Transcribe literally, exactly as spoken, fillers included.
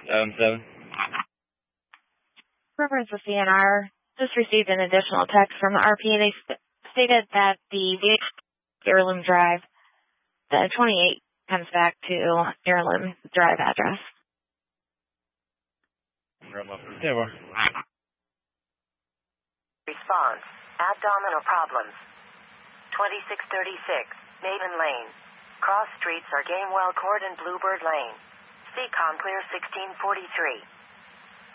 seven seven. Reference to C N R, just received an additional text from the R P. They st- stated that the Heirloom Drive, the twenty-eight, comes back to Heirloom Drive address. Response. Abdominal problems. twenty-six thirty-six, Maiden Lane. Cross streets are Gamewell Court and Bluebird Lane. C COM clear sixteen forty-three.